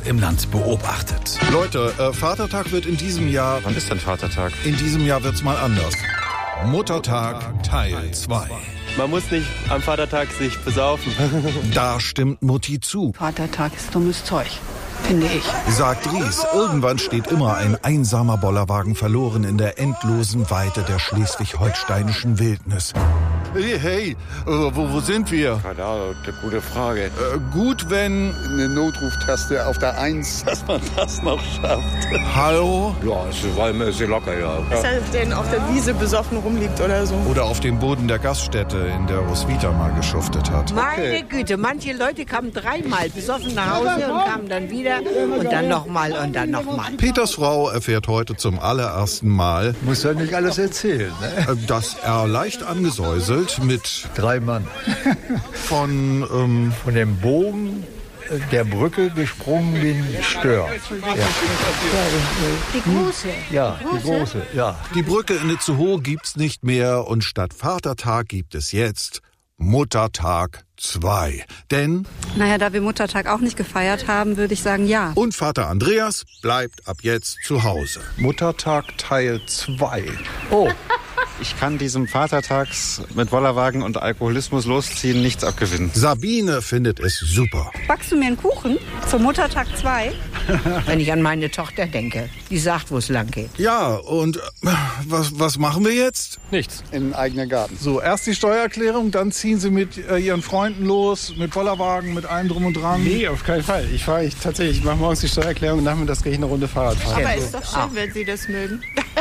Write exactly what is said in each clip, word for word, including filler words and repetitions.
im Land beobachtet. Leute, äh, Vatertag wird in diesem Jahr... Wann ist denn Vatertag? In diesem Jahr wird's mal anders. Muttertag Teil zwei. Man muss nicht am Vatertag sich besaufen. Da stimmt Mutti zu. Vatertag ist dummes Zeug, finde ich. Sagt Ries, irgendwann steht immer ein einsamer Bollerwagen verloren in der endlosen Weite der schleswig-holsteinischen Wildnis. Hey, hey, äh, wo, wo sind wir? Keine Ahnung, eine gute Frage. Äh, gut, wenn... Eine Notruftaste auf der eins, dass man das noch schafft. Hallo? Ja, es ist, ist locker, ja. Dass er denn auf der Wiese besoffen rumliegt oder so. Oder auf dem Boden der Gaststätte, in der Roswitha mal geschuftet hat. Meine Güte, manche Leute kamen dreimal besoffen nach Hause und kamen dann wieder und dann nochmal und dann nochmal. Peters Frau erfährt heute zum allerersten Mal, muss ja nicht alles erzählen, ne? dass er leicht angesäuselt mit Drei Mann. von, ähm, Von dem Bogen der Brücke gesprungen wie ein Stör. Ja. Die große. Ja, die große, ja. Die Brücke in Itzehoe gibt's nicht mehr und statt Vatertag gibt es jetzt Muttertag zwei. Denn... Naja, da wir Muttertag auch nicht gefeiert haben, würde ich sagen, ja. Und Vater Andreas bleibt ab jetzt zu Hause. Muttertag Teil zwei. Oh. Ich kann diesem Vatertags mit Bollerwagen und Alkoholismus losziehen nichts abgewinnen. Sabine findet es super. Backst du mir einen Kuchen zum Muttertag zwei? Wenn ich an meine Tochter denke, die sagt, wo es lang geht. Ja, und äh, was, was machen wir jetzt? Nichts. Im eigenen Garten. So, erst die Steuererklärung, dann ziehen Sie mit äh, Ihren Freunden los, mit Bollerwagen, mit allem drum und dran. Nee, auf keinen Fall. Ich fahre ich tatsächlich, ich mache morgens die Steuererklärung und nachmittags gehe ich eine Runde Fahrrad fahren. Aber ist doch schön, wenn Sie das mögen.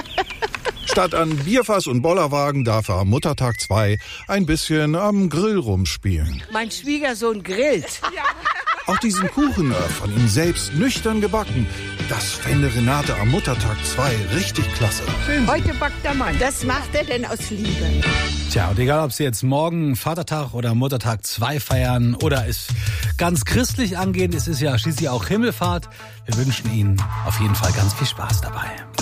Statt an Bierfass und Bollerwagen darf er am Muttertag zwei ein bisschen am Grill rumspielen. Mein Schwiegersohn grillt. Auch diesen Kuchen, äh, von ihm selbst nüchtern gebacken, das fände Renate am Muttertag zwei richtig klasse. Heute backt der Mann. Das macht er denn aus Liebe. Tja, und egal, ob Sie jetzt morgen Vatertag oder Muttertag zwei feiern oder es ganz christlich angehen, es ist ja schließlich auch Himmelfahrt. Wir wünschen Ihnen auf jeden Fall ganz viel Spaß dabei.